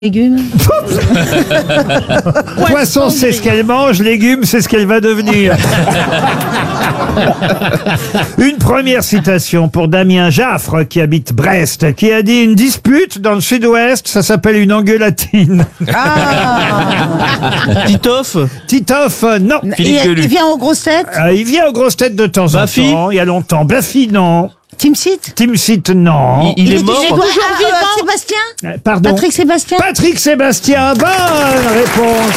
Légumes. Poisson, c'est ce qu'elle mange, légumes, c'est ce qu'elle va devenir. Une première citation pour Damien Jaffre, qui habite Brest, qui a dit « Une dispute dans le sud-ouest, ça s'appelle une engueulatine. » Titoff. Titoff, non. Il vient aux grosses têtes. Il vient aux grosses têtes de temps en Baffy. temps, il y a longtemps. Baffy, non. Timsit. Timsit, non. Il est mort. Sébastien. Pardon. Patrick Sébastien. Patrick Sébastien, bonne réponse.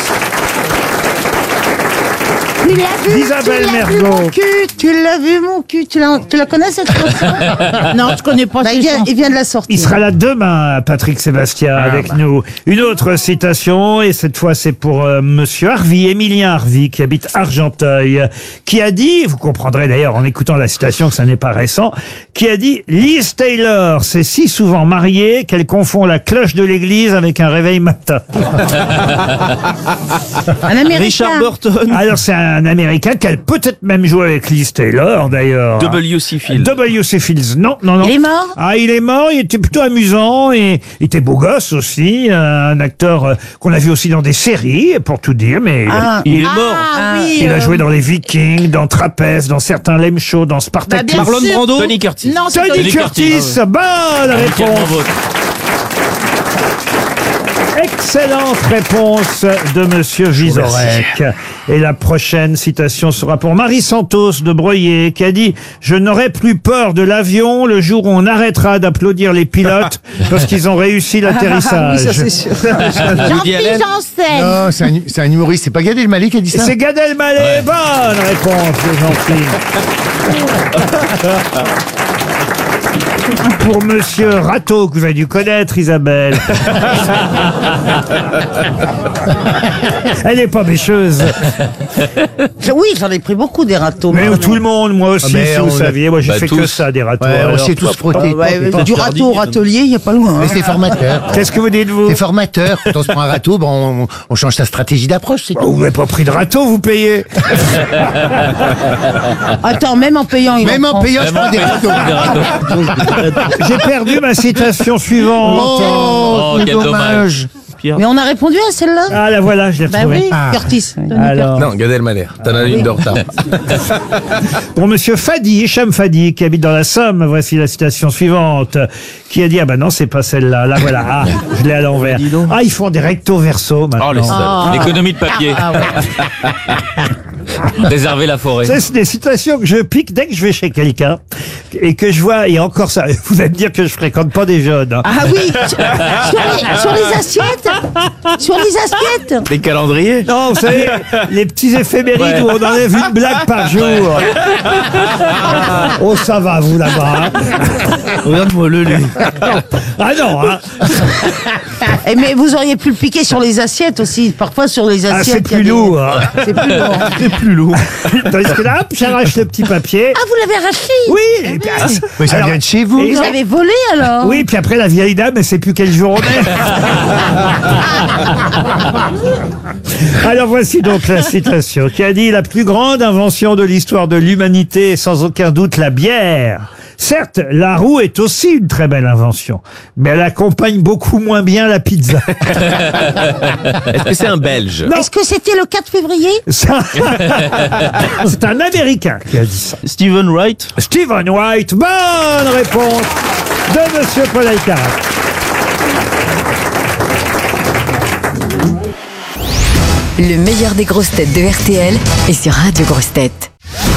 Tu l'as vu, Isabelle tu l'as vu, Mergo. mon cul, tu l'as vu mon cul, tu la connais cette chanson? Non, je connais pas cette chanson. Il vient de la sortir. Il sera là demain, Patrick Sébastien, avec nous. Une autre citation, et cette fois c'est pour Monsieur Harvey, Émilien Harvey, qui habite Argenteuil, qui a dit, vous comprendrez d'ailleurs en écoutant la citation que ça n'est pas récent, qui a dit « Liz Taylor s'est si souvent mariée qu'elle confond la cloche de l'église avec un réveil matin. » Un Américain. Richard Burton. Alors c'est un Américain qui a peut-être même joué avec Liz Taylor d'ailleurs. W.C. Fields. W.C. Fields, non. Il est mort. Ah, il est mort, il était plutôt amusant et il était beau gosse aussi, un acteur qu'on a vu aussi dans des séries, pour tout dire, mais Il est mort. Oui. il a joué dans les Vikings, dans Trapèze, dans certains Lame Show, dans Spartacus. Bien Marlon sûr. Brando. Tony Curtis. Non, c'est Tony Curtis, bonne réponse. Excellente réponse de Monsieur Vizorek. Et la prochaine citation sera pour Marie Santos de Breuillé, qui a dit « Je n'aurai plus peur de l'avion le jour où on arrêtera d'applaudir les pilotes parce qu'ils ont réussi l'atterrissage. » Jean-Philippe Janssen. Non, c'est un humoriste. C'est pas Gad Elmaleh qui a dit ça? C'est Gad Elmaleh. Bonne réponse de Jean-Philippe. Pour Monsieur Rateau, que vous avez dû connaître, Isabelle. Elle n'est pas mécheuse. Oui, j'en ai pris beaucoup des râteaux. Mais tout le monde, moi aussi, mais si vous on a- saviez. Moi, j'ai fait que tous. ça, des râteaux. Ouais, on alors. s'est tous frottés. Du râteau au râtelier, il n'y a pas loin. Mais c'est formateur. Qu'est-ce que vous dites, vous? C'est formateur. Quand on se prend un râteau, on change sa stratégie d'approche, c'est tout. Vous n'avez pas pris de râteau, vous payez. Attends, même en payant, il Même en en prend. payant, je prends des râteaux. J'ai perdu ma citation suivante. Oh, c'est quel dommage. Mais on a répondu à celle-là. Ah, la voilà, je l'ai Bah retrouvée. oui, Curtis. Alors, Non, Gad Elmaleh. T'en as une de retard. pour Monsieur Fadi, Hicham Fadi, qui habite dans la Somme, voici la citation suivante, qui a dit, ah bah non, c'est pas celle-là. Là, voilà. Ah, je l'ai à l'envers. Ah, ils font des recto verso maintenant. Oh, les salauds. L'économie de papier. Réserver la forêt. Ça, c'est des citations que je pique dès que je vais chez quelqu'un et que je vois, et encore ça, vous allez me dire que je fréquente pas des jeunes. Hein. Ah oui, sur les assiettes. Sur les assiettes. Les calendriers. Non, vous savez, les petits éphémérides où on enlève une blague par jour. Oh, ça va, vous, là-bas. Hein. Regarde-moi le lait. Ah non, hein. Eh, mais vous auriez pu le piquer sur les assiettes aussi. Parfois, sur les Ah, assiettes. c'est il y a plus des- lourd. Hein. C'est plus lourd. C'est plus lourd. Tandis que là, hop, j'arrache le petit papier. Ah, vous l'avez arraché. Oui, et puis, Mais ça alors, vient de chez vous. et- Vous avez volé alors. oui, puis après la vieille dame, elle sait plus quel jour on est. Alors voici donc la citation qui a dit « La plus grande invention de l'histoire de l'humanité est sans aucun doute la bière. Certes, la roue est aussi une très belle invention, mais elle accompagne beaucoup moins bien la pizza. Est-ce que c'est un Belge? Non. Est-ce que c'était le 4 février? Ça- C'est un Américain qui a dit ça. Stephen Wright. Stephen White, bonne réponse de Monsieur Paul Alcarat. Le meilleur des grosses têtes de RTL est sur Radio Grosses Têtes.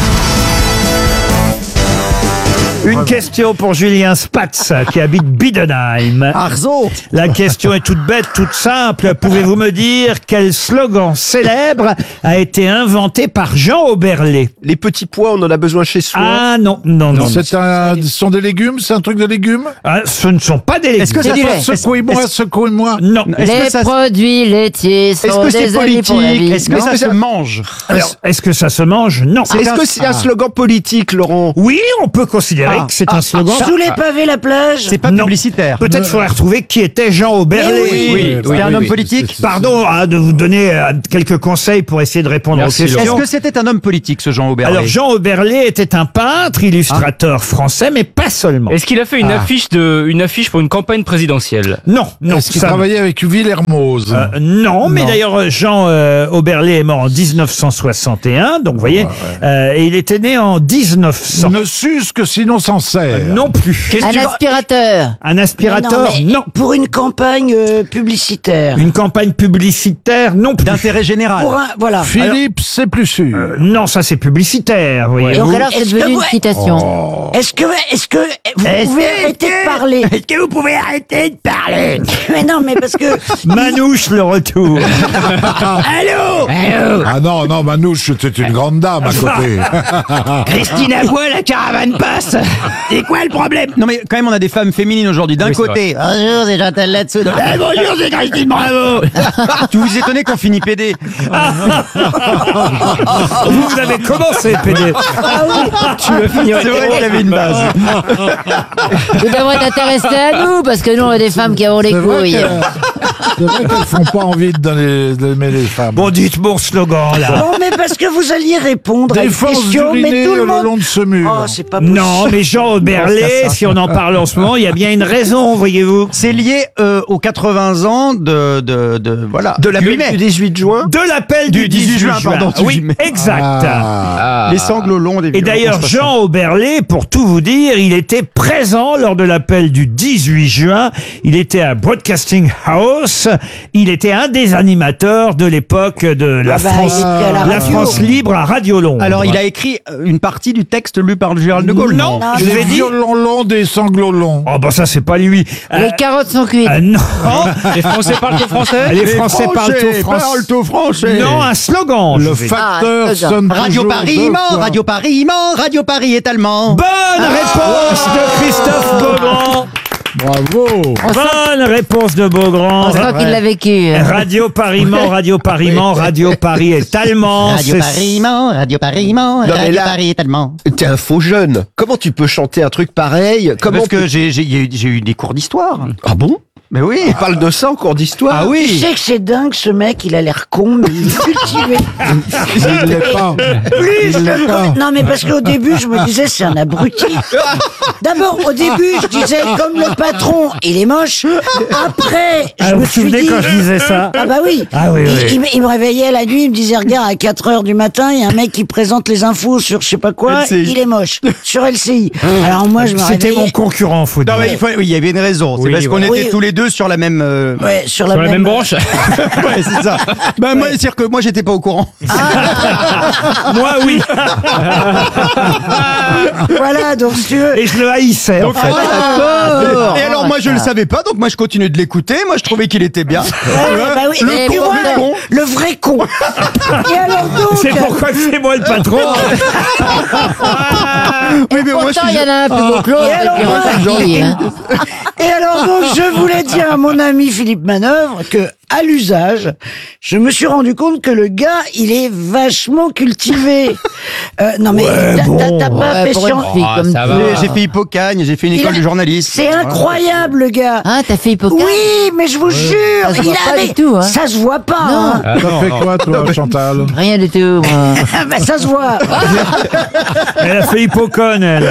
Une question pour Julien Spatz, qui habite Bidenheim. Arzo. La question est toute bête, toute simple. Pouvez-vous me dire quel slogan célèbre a été inventé par Jean Oberlé? Les petits pois, on en a besoin chez soi. Ah non, non, non. Ce sont des légumes? C'est un truc de légumes? Ah, ce ne sont pas des légumes. Est-ce que ça fait secouez-moi, secouez-moi? Non. Les produits laitiers sont des amis pour la vie. Est-ce que ça se mange? Alors, est-ce que ça se mange? Non. Est-ce que c'est un slogan politique, Laurent? Oui, on peut considérer c'est un slogan. Sous les pavés, la plage. C'est pas Non. publicitaire. Peut-être faudrait retrouver qui était Jean Auberlet. C'était un homme politique. Pardon de vous donner quelques conseils pour essayer de répondre aux Est-ce questions. que c'était un homme politique, ce Jean Auberlet? Alors Jean Auberlet était un peintre, illustrateur français, mais pas seulement. Est-ce qu'il a fait une affiche pour une campagne présidentielle? Non, non. Est-ce qu'il ça- travaillait avec Villermoz? Non, mais d'ailleurs Jean Auberlet est mort en 1961, donc vous voyez, et il était né en 1900. Ne s'use que sinon s'en sert. Non plus. Un aspirateur. Un aspirateur, non. Pour une campagne publicitaire. Une campagne publicitaire, non plus. D'intérêt général. Pour un, voilà. Philippe, c'est plus sûr. Non, ça c'est publicitaire, voyez. Donc alors c'est Est-ce que devenu vous- une citation. Est-ce que vous pouvez arrêter de parler? Est-ce que vous pouvez arrêter de parler? Mais non, mais parce que Manouche le retour. allô. Ah non, non, Manouche, c'était une grande dame à côté. Christine Avoie, la caravane passe. C'est quoi le problème? Non mais quand même, on a des femmes féminines aujourd'hui. D'un Oui, c'est côté, Bonjour, c'est Chantal là-dessous. bonjour, c'est Christine Bravo. Tu vous étonnez qu'on finit PD? Vous avez commencé, PD. Tu veux finir? C'est vrai qu'il avait une base. Vous devrez t'intéresser à nous parce que nous on est des femmes qui avons les C'est vrai couilles. c'est vrai qu'elles font pas envie d'aimer les femmes. Bon, dites mon slogan, là. Non, mais parce que vous alliez répondre à Des une forces question, mais d'uriner tout le le monde. long de ce mur. Oh, c'est pas possible. Non, mais Jean Auberlet, si on en parle en ce moment, il y a bien une raison, voyez-vous. C'est lié aux 80 ans voilà. De la Du 18 juin. De l'appel du 18 juin. pardon, du Oui, 18 mai. exact. Ah. Les sanglots longs des Et d'ailleurs, violences. Jean Auberlet, pour tout vous dire, il était présent lors de l'appel du 18 juin. Il était à Broadcasting House. Il était un des animateurs de l'époque de la Ah bah, France, il était à la la radio. France libre à Radio Londres. Alors, il a écrit une partie du texte lu par le général de Gaulle. Non, je Des vous ai dit. violons longs, des sanglots longs. Oh, bah ça, c'est pas lui. Les carottes sont cuites. Non. Les Français parlent que français? Les Français parlent tout français. Non, un slogan. je Le vais- facteur Ah, sonne Radio toujours Paris deux ment, fois. Radio Paris ment, Radio Paris est allemand. Bonne réponse de Christophe Beaugrand. Bravo. Bonne réponse de On Beaugrand. sent qu'il l'a vécu. Radio Paris ment, Radio Paris ment, Radio Paris est allemand. Radio C'est- Paris ment, Radio Paris ment, mais Radio là- Paris est allemand. T'es un faux jeune. Comment tu peux chanter un truc pareil? Comment Parce que j'ai eu des cours d'histoire. Ah bon? Mais oui. On parle de ça en cours d'histoire? Ah Tu oui. sais que c'est dingue, ce mec, il a l'air con, mais il est cultivé. Il l'est pas. Plus je Il l'est le pas. connais- Non, mais parce qu'au début, je me disais, c'est un abruti. D'abord, au début, je disais, comme le patron, il est moche. Après, je Ah, vous me vous suis souvenez dit... quand je disais ça? Ah bah oui. Ah oui, oui. Il me réveillait la nuit, il me disait, regarde, à 4 heures du matin, il y a un mec qui présente les infos sur je sais pas quoi, LCI. il est moche. Sur LCI. Alors moi, je me C'était réveillais... mon concurrent, faut dire. Non mais oui, il y avait une raison. C'est Oui, parce qu'on voilà. était Oui. tous les deux sur la même. Ouais, sur Sur la même branche? Ouais, c'est ça. Ben moi, c'est-à-dire que moi, j'étais pas au courant. Moi, oui. Voilà, donc si tu veux... Et je le haïssais, en fait. Et alors moi, je le savais pas, donc moi, je continuais de l'écouter. Moi, je trouvais qu'il était bien. bah oui, mais tu vois, le vrai con. Et alors donc... C'est pourquoi c'est moi le patron. Oui, mais moi, je Pourtant, suis. il y en a un plus beau que l'autre. Et alors, et puis on s'en dit, hein. Et alors donc, je voulais dire à mon ami Philippe Manœuvre que, à l'usage, je me suis rendu compte que le gars, il est vachement cultivé. Non mais t'as pas Ouais, fait pour une science. fille comme ça tu va. veux. J'ai fait Hippocagne, j'ai fait une Il école a- de journaliste. C'est incroyable, le gars. Hein, t'as fait Hippocrate? Oui, mais je vous jure, Ça se voit pas du tout, hein. ça se voit pas. Non. Hein. T'as fait quoi, toi, Chantal? Rien du tout, moi. Ah, bah, ça se voit. Elle a fait Hippocone, elle.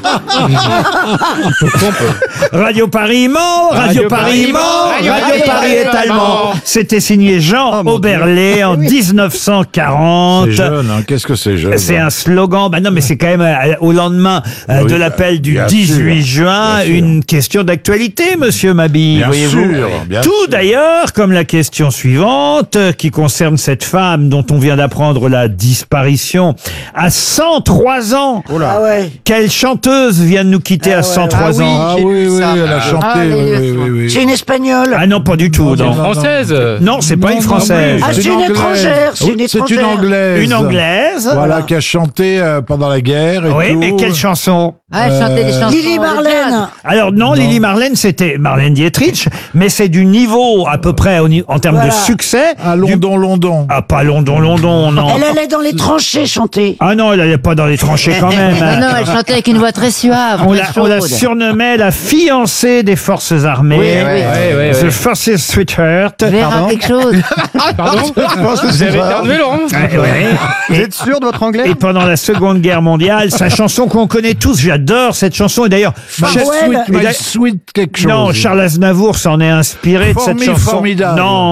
Radio Paris ment, Radio Paris ment, Radio Paris est allemand. C'était signé Jean Auberlet en 1940. C'est jeune, hein. Qu'est-ce que c'est jeune? C'est un slogan. Bah non, mais c'est quand même au lendemain de l'appel du bien 18 sûr, juin, bien sûr. une question d'actualité, monsieur Mabille. Bien voyez-vous. sûr, bien Tout sûr. d'ailleurs, comme la question suivante, qui concerne cette femme dont on vient d'apprendre la disparition à 103 ans. Ah ouais. Quelle chanteuse vient de nous quitter à ouais, 103 ah oui. ans? Ah J'ai oui, lu oui, ça. elle a chanté. Ah, oui, oui, oui, oui. C'est une espagnole. Ah non, pas du tout. non. Française? française. Non, c'est pas une française. Ah, c'est une Anglaise. étrangère, c'est une Oui, c'est une étrangère. anglaise. Une anglaise. Voilà, qui a chanté pendant la guerre et Oui, tout. mais quelle chanson? Ah, elle chantait des chansons. Lily de Marlène. jazz. Alors non, Lily Marlène, c'était Marlène Dietrich, mais c'est du niveau à peu près en termes de Voilà. succès. À London. Ah, pas London, non. Elle allait dans les tranchées chanter. Ah non, elle n'allait pas dans les tranchées quand même. Ah non, elle chantait avec une voix très suave, On très la chaude. surnommait la fiancée des forces armées. The Forces Sweetheart. Vera quelque chose. Pardon Vous avez éternué, Laurent Vous êtes sûr de votre anglais? Et pendant la Seconde Guerre mondiale, sa chanson qu'on connaît tous, j'adore cette chanson. Et d'ailleurs, Farewell. My sweet quelque chose. non, Charles Aznavour s'en est inspiré de cette chanson. Formidable. Non.